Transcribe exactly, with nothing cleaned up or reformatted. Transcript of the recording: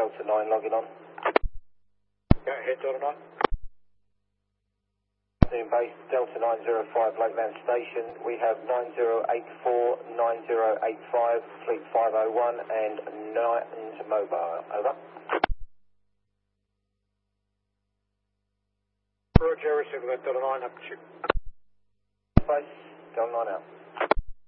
Delta nine logging on. Go ahead, Delta nine. Base Delta nine zero five Lakeland Station. We have nine zero eight four, nine zero eight five, Fleet five oh one and nine mobile. Over. Roger, receive that Delta nine, up to you. Base Delta nine out.